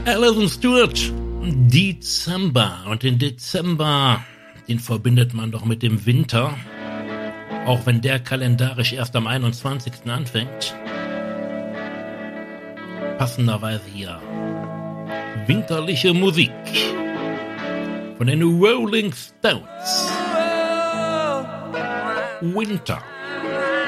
Alison Stewart, Dezember. Und den Dezember, den verbindet man doch mit dem Winter. Auch wenn der kalendarisch erst am 21. anfängt. Passenderweise hier winterliche Musik von den Rolling Stones. Winter.